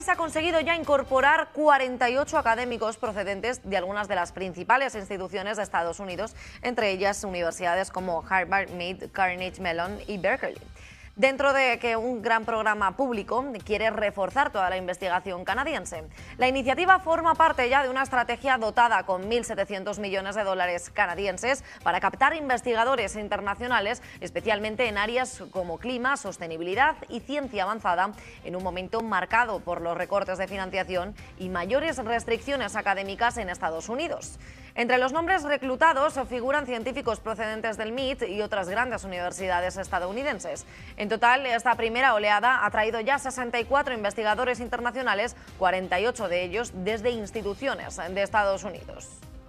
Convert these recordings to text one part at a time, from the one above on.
Se ha conseguido ya incorporar 48 académicos procedentes de algunas de las principales instituciones de Estados Unidos, entre ellas universidades como Harvard, Mead, Carnegie Mellon y Berkeley. Dentro de que un gran programa público quiere reforzar toda la investigación canadiense. La iniciativa forma parte ya de una estrategia dotada con 1.700 millones de dólares canadienses para captar investigadores internacionales, especialmente en áreas como clima, sostenibilidad y ciencia avanzada, en un momento marcado por los recortes de financiación y mayores restricciones académicas en Estados Unidos. Entre los nombres reclutados figuran científicos procedentes del MIT y otras grandes universidades estadounidenses. En total, esta primera oleada ha traído ya 64 investigadores internacionales, 48 de ellos desde instituciones de Estados Unidos.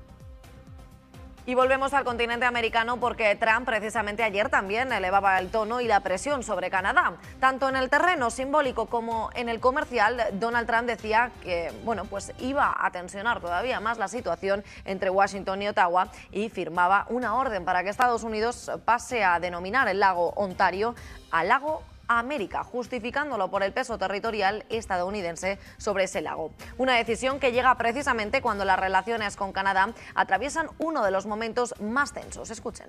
Y volvemos al continente americano porque Trump precisamente ayer también elevaba el tono y la presión sobre Canadá. Tanto en el terreno simbólico como en el comercial, Donald Trump decía que pues iba a tensionar todavía más la situación entre Washington y Ottawa y firmaba una orden para que Estados Unidos pase a denominar el lago Ontario a lago América, justificándolo por el peso territorial estadounidense sobre ese lago. Una decisión que llega precisamente cuando las relaciones con Canadá atraviesan uno de los momentos más tensos. Escuchen.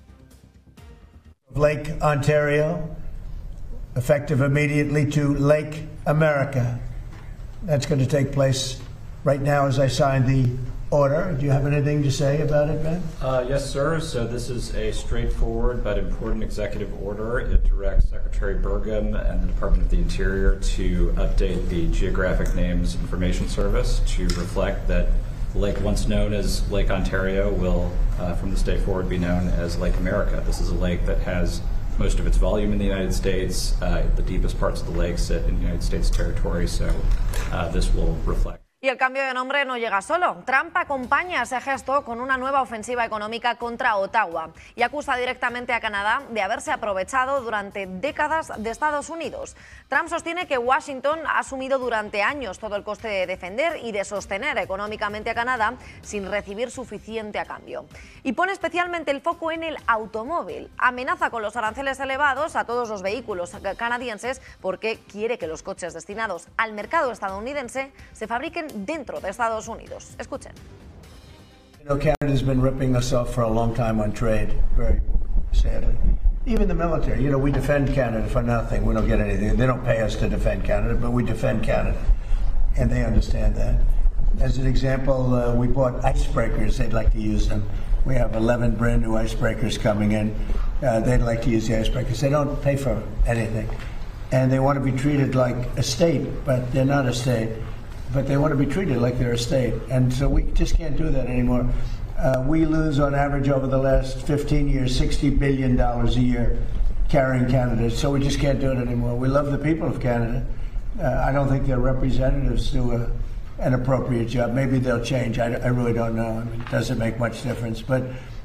Lake Ontario, effective immediately to Lake America. That's going to take place right now as I sign the order. Do you have anything to say about it, Ben? Yes, sir. So this is a straightforward but important executive order. It directs Secretary Burgum and the Department of the Interior to update the Geographic Names Information Service to reflect that the lake once known as Lake Ontario will, from this day forward, be known as Lake America. This is a lake that has most of its volume in the United States. The deepest parts of the lake sit in the United States territory, so this will reflect. Y el cambio de nombre no llega solo. Trump acompaña ese gesto con una nueva ofensiva económica contra Ottawa y acusa directamente a Canadá de haberse aprovechado durante décadas de Estados Unidos. Trump sostiene que Washington ha asumido durante años todo el coste de defender y de sostener económicamente a Canadá sin recibir suficiente a cambio. Y pone especialmente el foco en el automóvil. Amenaza con los aranceles elevados a todos los vehículos canadienses porque quiere que los coches destinados al mercado estadounidense se fabriquen dentro de Estados Unidos. Escuchen. Canada's been ripping us off for a long time on trade, very sadly. Even the military, we defend Canada for nothing. We don't get anything. They don't pay us to defend Canada, but we defend Canada, and they understand that. As an example, we bought icebreakers. They'd like to use them. We have 11 brand new icebreakers coming in. They'd like to use the icebreakers. They don't pay for anything, and they want to be treated like a state, but they're not a state. But they want to be treated like they're a state. And so we just can't do that anymore. We lose, on average, over the last 15 years, $60 billion a year carrying Canada. So we just can't do it anymore. We love the people of Canada. I don't think their representatives do an appropriate job. Maybe they'll change. I really don't know. It doesn't make much difference. But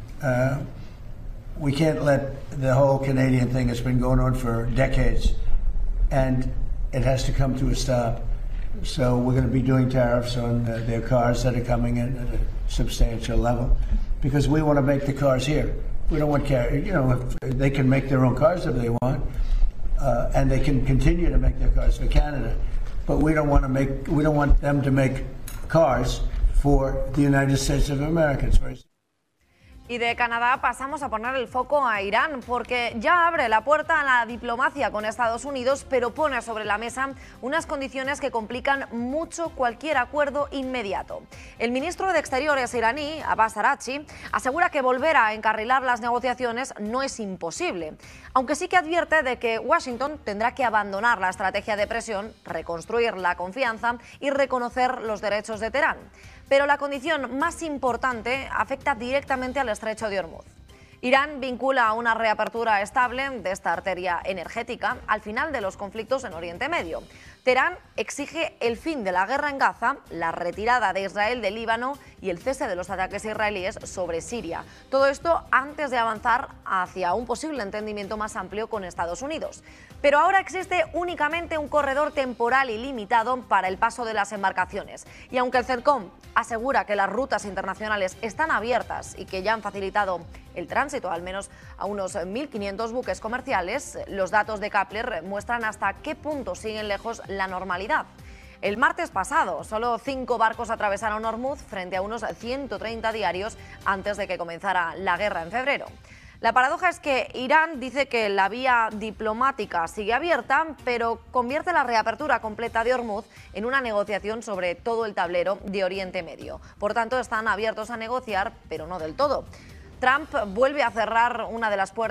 we can't let the whole Canadian thing that's been going on for decades, and it has to come to a stop. So we're going to be doing tariffs on their cars that are coming in at a substantial level because we want to make the cars here. We don't want if they can make their own cars if they want, and they can continue to make their cars for Canada. But we don't want them to make cars for the United States of America. Y de Canadá pasamos a poner el foco a Irán, porque ya abre la puerta a la diplomacia con Estados Unidos, pero pone sobre la mesa unas condiciones que complican mucho cualquier acuerdo inmediato. El ministro de Exteriores iraní, Abbas Araghchi, asegura que volver a encarrilar las negociaciones no es imposible, aunque sí que advierte de que Washington tendrá que abandonar la estrategia de presión, reconstruir la confianza y reconocer los derechos de Teherán. Pero la condición más importante afecta directamente al estrecho de Hormuz. Irán vincula a una reapertura estable de esta arteria energética al final de los conflictos en Oriente Medio. Teherán exige el fin de la guerra en Gaza, la retirada de Israel del Líbano y el cese de los ataques israelíes sobre Siria. Todo esto antes de avanzar hacia un posible entendimiento más amplio con Estados Unidos. Pero ahora existe únicamente un corredor temporal y limitado para el paso de las embarcaciones. Y aunque el CENTCOM asegura que las rutas internacionales están abiertas y que ya han facilitado el tránsito al menos a unos 1.500 buques comerciales, los datos de Kepler muestran hasta qué punto siguen lejos la normalidad. el martes pasado. Solo 5 barcos atravesaron Hormuz frente a unos 130 diarios antes de que comenzara la guerra en febrero. La paradoja es que Irán dice que la vía diplomática sigue abierta, pero convierte la reapertura completa de Hormuz en una negociación sobre todo el tablero de Oriente Medio. Por tanto, están abiertos a negociar, pero no del todo. Trump vuelve a cerrar una de las puertas